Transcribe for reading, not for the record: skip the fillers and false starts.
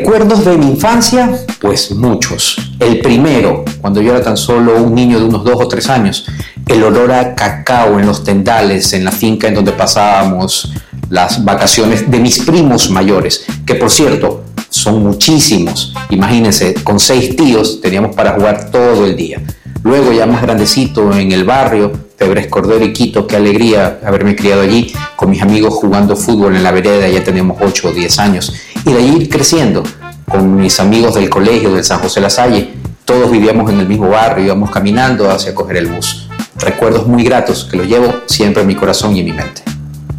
Recuerdos de mi infancia, pues muchos. El primero, cuando yo era tan solo un niño de unos 2 o 3 años, el olor a cacao en los tendales, en la finca en donde pasábamos las vacaciones de mis primos mayores, que por cierto, son muchísimos. Imagínense, con 6 tíos teníamos para jugar todo el día. Luego ya más grandecito en el barrio, Febres Cordero y Quito, qué alegría haberme criado allí, con mis amigos jugando fútbol en la vereda, ya teníamos 8 o 10 años. Y de allí creciendo, con mis amigos del colegio, del San José La Salle, todos vivíamos en el mismo barrio, íbamos caminando hacia coger el bus. Recuerdos muy gratos que los llevo siempre en mi corazón y en mi mente.